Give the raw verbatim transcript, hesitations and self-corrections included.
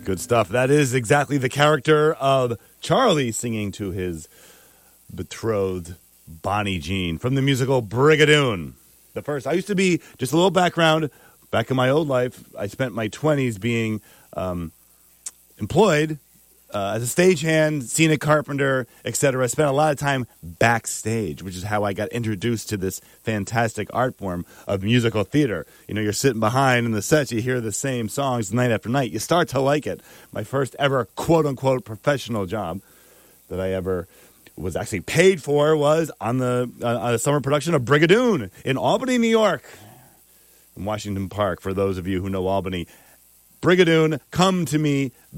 Good stuff. That is exactly the character of Charlie singing to his betrothed Bonnie Jean from the musical Brigadoon. The first, I used to be, just a little background, back in my old life, I spent my twenties being um, employed uh, as a stagehand, scenic carpenter, et cetera. I spent a lot of time backstage, which is how I got introduced to this fantastic art form of musical theater. You know, you're sitting behind in the sets, you hear the same songs night after night. You start to like it. My first ever quote-unquote professional job that I ever was actually paid for was on the uh, on a summer production of Brigadoon in Albany, New York, in Washington Park. For those of you who know Albany, Brigadoon, come to me,